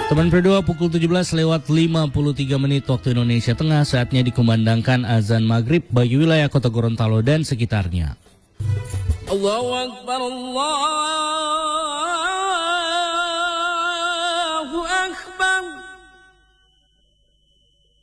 Teman berdua, pukul 17:53 waktu Indonesia Tengah, saatnya dikumandangkan azan maghrib bagi wilayah Kota Gorontalo dan sekitarnya. Allahu Akbar, Allah.